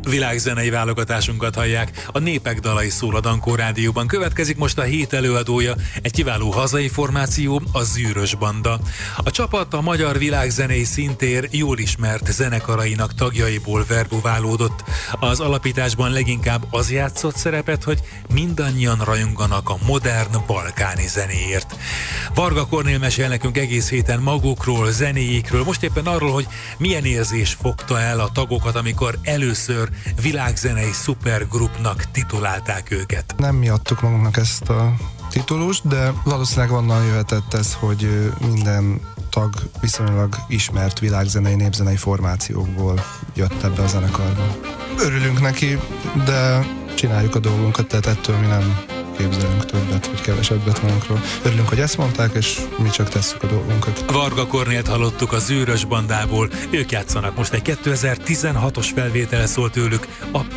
Világzenei válogatásunkat hallják, a Népek dalai szól a Dankó Rádióban. Következik most a hét előadója, egy kiváló hazai formáció, a Zűrös Banda. A csapat a magyar világzenei szintér jól ismert zenekarainak tagjaiból verbuválódott. Az alapításban leginkább az játszott szerepet, hogy mindannyian rajonganak a modern balkáni zenéért. Varga Kornél mesél nekünk egész héten magukról, zenéjékről, most éppen arról, hogy milyen érzés fogta el a tagokat, amikor először világzenei szupergrupnak titulálták őket. Nem mi adtuk magunknak ezt a titulust, de valószínűleg onnan jöhetett ez, hogy minden tag viszonylag ismert világzenei, népzenei formációkból jött ebbe a zenekarba. Örülünk neki, de csináljuk a dolgunkat, tehát ettől mi nem képzelünk többet, vagy kevesebbet magunkról. Örülünk, hogy ezt mondták, és mi csak tesszük a dolgunkat. Varga Kornélt hallottuk a Zűrös Bandából, ők játszanak most egy 2016-os felvétele szólt tőlük, a